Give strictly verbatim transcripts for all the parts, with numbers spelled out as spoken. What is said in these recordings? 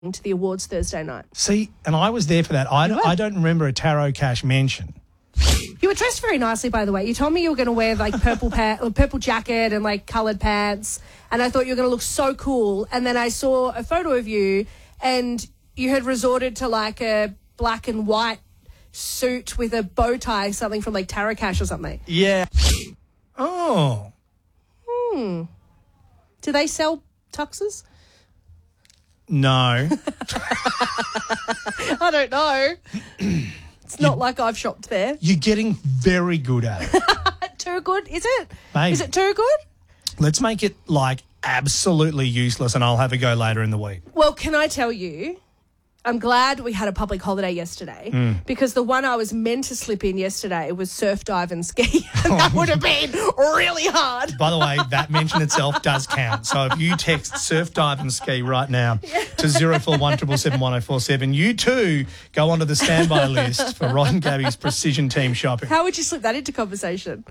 to the awards Thursday night. See, and I was there for that. I, I don't remember a Tarot Cash mention. You were dressed very nicely, by the way. You told me you were going to wear like purple pa- purple jacket and like coloured pants, and I thought you were going to look so cool. And then I saw a photo of you, and you had resorted to like a black and white suit with a bow tie, something from like Tarot Cash or something. Yeah. Oh. Hmm. Do they sell tuxes? No. I don't know. It's not like I've shopped there. You're getting very good at it. Too good, is it? Maybe. Is it too good? Let's make it, like, absolutely useless, and I'll have a go later in the week. Well, can I tell you, I'm glad we had a public holiday yesterday Mm. because the one I was meant to slip in yesterday was surf, dive and ski, and that would have been really hard. By the way, that mention itself does count. So if you text surf, dive and ski right now to zero four one seven seven one zero four seven, you too go onto the standby list for Rod and Gabby's Precision Team Shopping. How would you slip that into conversation?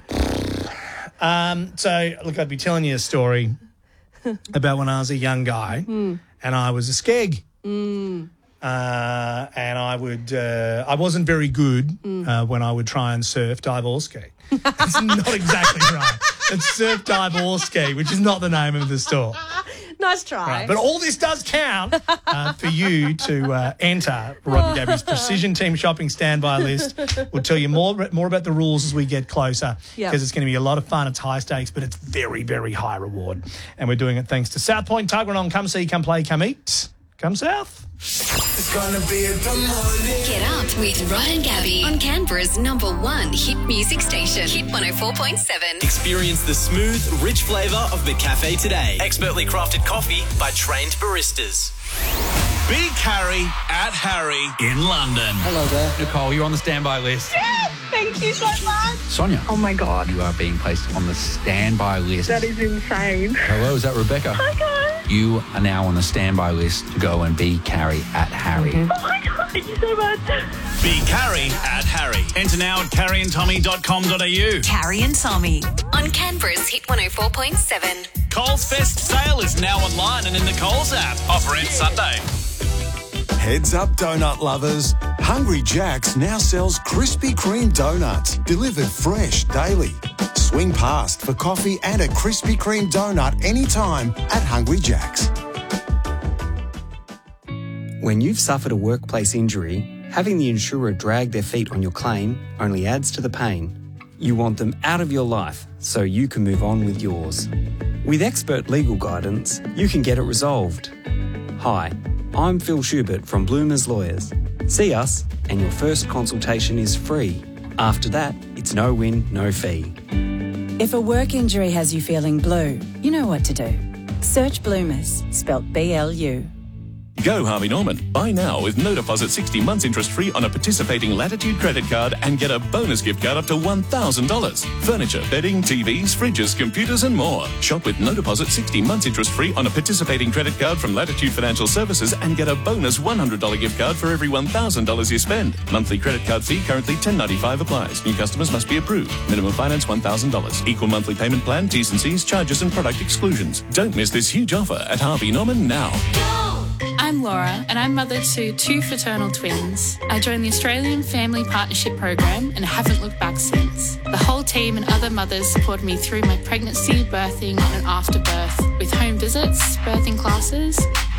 Um, so, look, I'd be telling you a story about when I was a young guy Mm. and I was a skeg. Mm. Uh, and I would, uh, I wasn't very good Mm. uh, when I would try and surf, dive or ski. That's not exactly right. It's surf, dive or ski, which is not the name of the store. Nice try. Right. But all this does count uh, for you to uh, enter Rod and Gabby's Precision Team Shopping standby list. We'll tell you more, more about the rules as we get closer because Yep. it's going to be a lot of fun. It's high stakes, but it's very, very high reward. And we're doing it thanks to South Point Tuggeranong. Come see, come play, come eat. Come south. It's gonna be a good morning. Get up with Rod and Gabby on Canberra's number one hit music station, Hit one oh four point seven. Experience the smooth, rich flavour of the cafe today. Expertly crafted coffee by trained baristas. Big Harry at Harry in London. Hello there. Nicole, you're on the standby list. Yes, thank you so much. Sonia. Oh my God. You are being placed on the standby list. That is insane. Hello, is that Rebecca? Hi guys. You are now on the standby list to go and be Carrie at Harry. Oh my God, thank you so much. Big Harry at Harry. Enter now at carrie and tommy dot com dot a u. Carrie and Tommy on Canberra's Hit one oh four point seven. Coles Fest sale is now online and in the Coles app. Offer ends Sunday. Heads up, donut lovers. Hungry Jack's now sells Krispy Kreme donuts, delivered fresh daily. Swing past for coffee and a Krispy Kreme donut anytime at Hungry Jack's. When you've suffered a workplace injury, having the insurer drag their feet on your claim only adds to the pain. You want them out of your life so you can move on with yours. With expert legal guidance, you can get it resolved. Hi, I'm Phil Schubert from Bloomers Lawyers. See us and your first consultation is free. After that, it's no win, no fee. If a work injury has you feeling blue, you know what to do. Search Bloomers, spelt B L U. Go Harvey Norman. Buy now with no deposit sixty months interest free on a participating Latitude credit card and get a bonus gift card up to one thousand dollars. Furniture, bedding, T Vs, fridges, computers and more. Shop with no deposit sixty months interest free on a participating credit card from Latitude Financial Services and get a bonus one hundred dollars gift card for every one thousand dollars you spend. Monthly credit card fee currently ten dollars and ninety-five cents applies. New customers must be approved. Minimum finance one thousand dollars. Equal monthly payment plan, T's and C's, charges and product exclusions. Don't miss this huge offer at Harvey Norman now. I'm Laura and I'm mother to two fraternal twins. I joined the Australian Family Partnership Program and haven't looked back since. The whole team and other mothers supported me through my pregnancy, birthing and after birth with home visits, birthing classes